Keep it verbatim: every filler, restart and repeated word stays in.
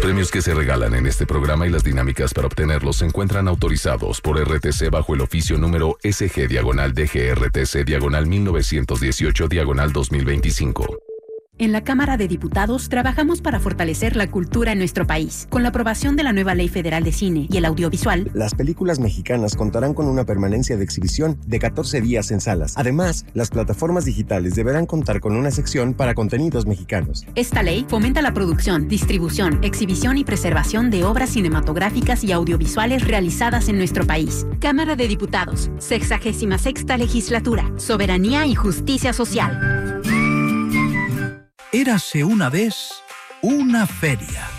premios que se regalan en este programa y las dinámicas para obtenerlos se encuentran autorizados por R T C bajo el oficio número S G diagonal D G R T C diagonal mil novecientos dieciocho diagonal dos mil veinticinco. En la Cámara de Diputados trabajamos para fortalecer la cultura en nuestro país. Con la aprobación de la nueva Ley Federal de Cine y el Audiovisual, las películas mexicanas contarán con una permanencia de exhibición de catorce días en salas. Además, las plataformas digitales deberán contar con una sección para contenidos mexicanos. Esta ley fomenta la producción, distribución, exhibición y preservación de obras cinematográficas y audiovisuales realizadas en nuestro país. Cámara de Diputados, sexagésima sexta Legislatura, Soberanía y Justicia Social. Érase una vez una feria.